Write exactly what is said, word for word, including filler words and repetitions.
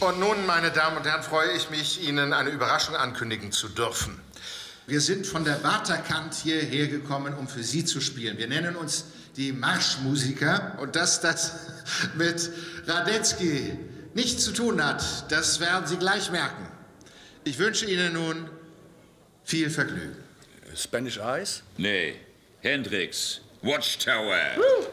Und nun, meine Damen und Herren, freue ich mich, Ihnen eine Überraschung ankündigen zu dürfen. Wir sind von der Waterkant hierher gekommen, um für Sie zu spielen. Wir nennen uns die Marschmusiker. Und dass das mit Radetzky nichts zu tun hat, das werden Sie gleich merken. Ich wünsche Ihnen nun viel Vergnügen. Spanish Eyes? Nee, Hendrix, Watchtower. Uh.